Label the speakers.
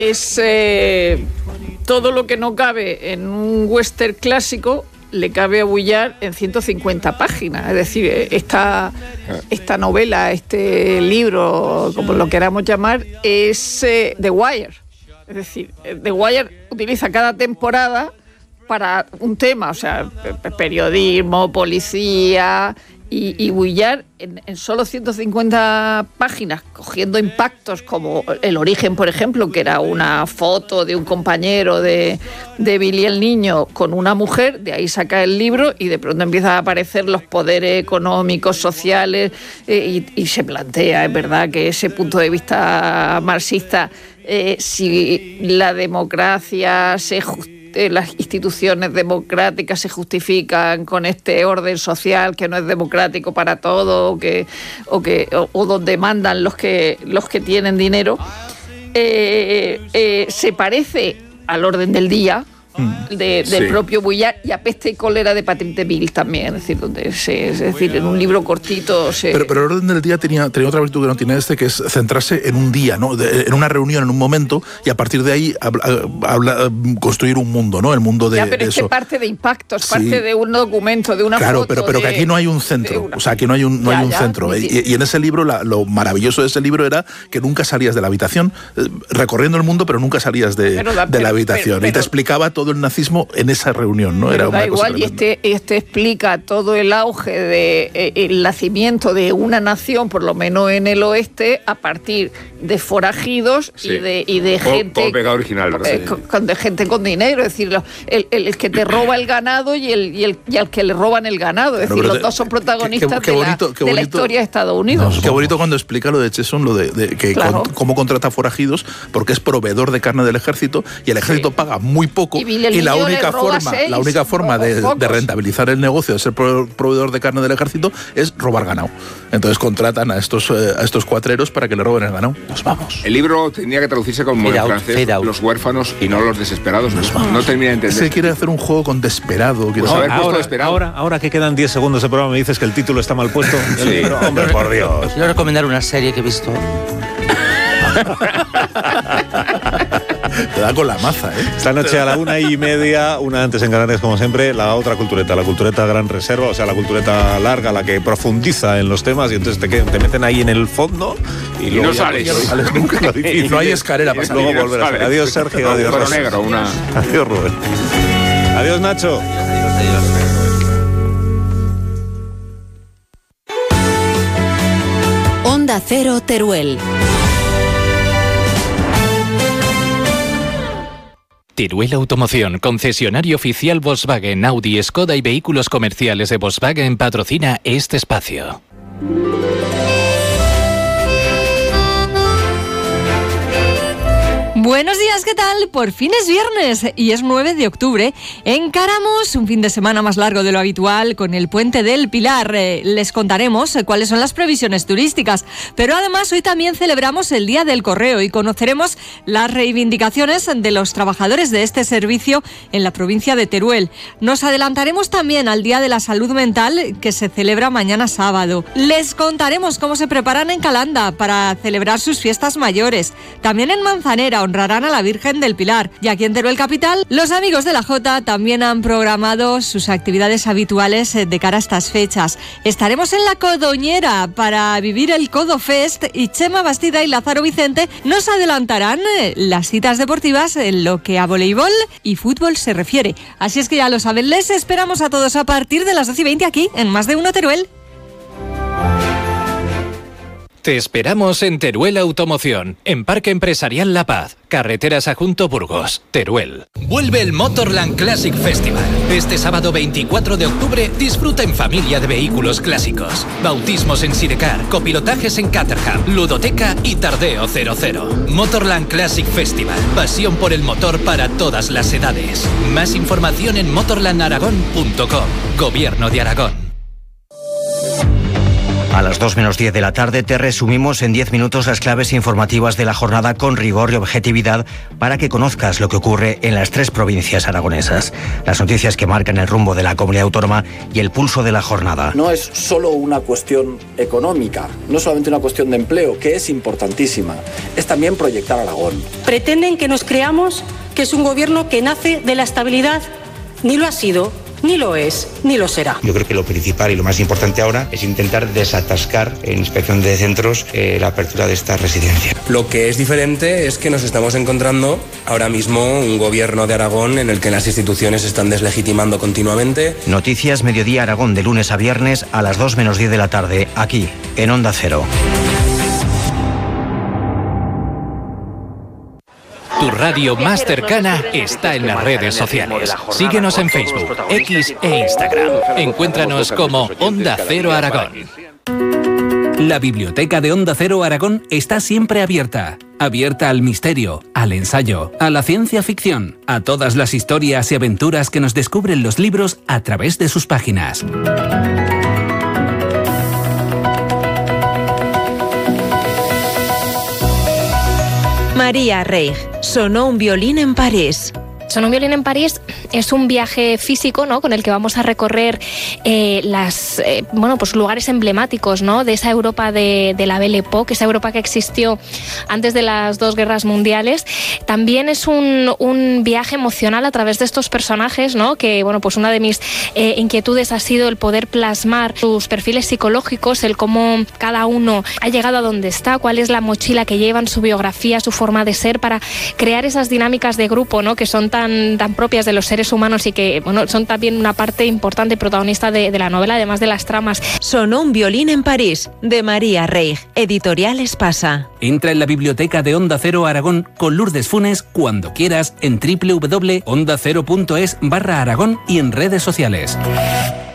Speaker 1: es todo lo que no cabe en un western clásico, le cabe a Vuillard en 150 páginas. Es decir, esta novela, este libro, como lo queramos llamar, es The Wire. Es decir, The Wire utiliza cada temporada para un tema, o sea, periodismo, policía, y Vuillard en solo 150 páginas, cogiendo impactos como El origen, por ejemplo, que era una foto de un compañero de Billy el niño con una mujer, de ahí saca el libro y de pronto empiezan a aparecer los poderes económicos, sociales, y se plantea, es verdad, que ese punto de vista marxista, si la democracia las instituciones democráticas se justifican con este orden social que no es democrático para todos, o donde mandan los que tienen dinero, se parece al orden del día del propio Vuillard, y a Peste y cólera de Patrick Deville también, es decir, en un libro cortito Pero
Speaker 2: el orden del día tenía otra virtud que no tiene que es centrarse en un día, ¿no? En una reunión, en un momento, y a partir de ahí construir un mundo, ¿no? El mundo de
Speaker 1: pero
Speaker 2: eso.
Speaker 1: Parte de impactos, parte de un documento, de una foto.
Speaker 2: Claro, pero que aquí no hay un centro, o sea, aquí no hay un centro. Y en ese libro, lo maravilloso de ese libro era que nunca salías de la habitación, recorriendo el mundo, pero nunca salías de la habitación. Y te explicaba todo el nazismo en esa reunión, ¿no? Era una cosa
Speaker 1: igual, y este explica todo el auge del nacimiento de una nación, por lo menos en el oeste, a partir de forajidos y de gente...
Speaker 3: Todo pegado original, ¿verdad?
Speaker 1: De gente con dinero, es decir, el que te roba el ganado y al que le roban el ganado. Es decir, los dos son protagonistas de la historia de Estados Unidos.
Speaker 2: Qué bonito cuando explica lo de Cheson, lo de que cómo contrata forajidos, porque es proveedor de carne del ejército, y el ejército paga muy poco, y la única forma de rentabilizar el negocio, de ser proveedor de carne del ejército, es robar ganado. Entonces contratan a estos cuatreros para que le roben el ganado. Nos vamos.
Speaker 3: El libro tenía que traducirse como en francés, Los huérfanos y no los desesperados. No termina de entender.
Speaker 2: Se quiere hacer un juego con desesperado.
Speaker 4: Ahora que quedan 10 segundos de programa, me dices que el título está mal puesto.
Speaker 3: Sí.
Speaker 4: Hombre, por Dios.
Speaker 5: Quiero recomendar una serie que he visto.
Speaker 2: Te da con la maza, ¿eh?
Speaker 4: Esta noche a la 1:30, una antes en Canarias, como siempre, la otra cultureta, la cultureta Gran Reserva, o sea, la cultureta larga, la que profundiza en los temas, y entonces te meten ahí en el fondo y luego
Speaker 3: no sales
Speaker 2: nunca. Y no hay escalera para salir.
Speaker 4: Luego volver a salir. Adiós, Sergio. Adiós, Adiós, Rubén. Adiós, Nacho.
Speaker 5: Adiós.
Speaker 6: Onda Cero, Teruel.
Speaker 7: Teruel Automoción, concesionario oficial Volkswagen, Audi, Skoda y vehículos comerciales de Volkswagen, patrocina este espacio.
Speaker 8: Buenos días, ¿qué tal? Por fin es viernes y es 9 de octubre. Encaramos un fin de semana más largo de lo habitual con el Puente del Pilar. Les contaremos cuáles son las previsiones turísticas, pero además hoy también celebramos el Día del Correo y conoceremos las reivindicaciones de los trabajadores de este servicio en la provincia de Teruel. Nos adelantaremos también al Día de la Salud Mental, que se celebra mañana sábado. Les contaremos cómo se preparan en Calanda para celebrar sus fiestas mayores. También en Manzanera honrarán a la Virgen del Pilar. Y aquí en Teruel Capital, los amigos de la Jota también han programado sus actividades habituales de cara a estas fechas. Estaremos en la Codoñera para vivir el Codo Fest y Chema Bastida y Lázaro Vicente nos adelantarán las citas deportivas en lo que a voleibol y fútbol se refiere. Así es que ya lo saben, les esperamos a todos a partir de las 12:20 aquí en Más de Uno Teruel.
Speaker 7: Te esperamos en Teruel Automoción, en Parque Empresarial La Paz, Carreteras Adjunto Burgos, Teruel. Vuelve el Motorland Classic Festival. Este sábado 24 de octubre disfruta en familia de vehículos clásicos. Bautismos en Sidecar, copilotajes en Caterham, ludoteca y tardeo 00. Motorland Classic Festival. Pasión por el motor para todas las edades. Más información en motorlandaragón.com. Gobierno de Aragón.
Speaker 9: A las 2 menos 10 de la tarde te resumimos en 10 minutos las claves informativas de la jornada con rigor y objetividad para que conozcas lo que ocurre en las 3 provincias aragonesas. Las noticias que marcan el rumbo de la comunidad autónoma y el pulso de la jornada.
Speaker 10: No es solo una cuestión económica, no es solamente una cuestión de empleo, que es importantísima, es también proyectar Aragón.
Speaker 11: Pretenden que nos creamos que es un gobierno que nace de la estabilidad, ni lo ha sido, ni lo es, ni lo será.
Speaker 12: Yo creo que lo principal y lo más importante ahora es intentar desatascar en inspección de centros la apertura de esta residencia.
Speaker 13: Lo que es diferente es que nos estamos encontrando ahora mismo un gobierno de Aragón en el que las instituciones se están deslegitimando continuamente.
Speaker 9: Noticias Mediodía Aragón de lunes a viernes a las 2 menos 10 de la tarde, aquí, en Onda Cero.
Speaker 7: Tu radio más cercana está en las redes sociales. Síguenos en Facebook, X e Instagram. Encuéntranos como Onda Cero Aragón.
Speaker 14: La biblioteca de Onda Cero Aragón está siempre abierta. Abierta al misterio, al ensayo, a la ciencia ficción, a todas las historias y aventuras que nos descubren los libros a través de sus páginas.
Speaker 6: María Reig, sonó un violín en París.
Speaker 15: Sonó un violín en París es un viaje físico, ¿no?, con el que vamos a recorrer pues lugares emblemáticos, ¿no?, de esa Europa de la Belle Époque, esa Europa que existió antes de las 2 guerras mundiales. También es un viaje emocional a través de estos personajes, ¿no?, que pues una de mis inquietudes ha sido el poder plasmar sus perfiles psicológicos, el cómo cada uno ha llegado a donde está, cuál es la mochila que llevan, su biografía, su forma de ser, para crear esas dinámicas de grupo, ¿no?, que son tan propias de los seres humanos y que son también una parte importante y protagonista de la novela, además de las tramas.
Speaker 6: Sonó un violín en París, de María Reig, editorial Espasa.
Speaker 14: Entra en la biblioteca de Onda Cero Aragón con Lourdes Funes cuando quieras en www.ondacero.es/Aragón y en redes sociales.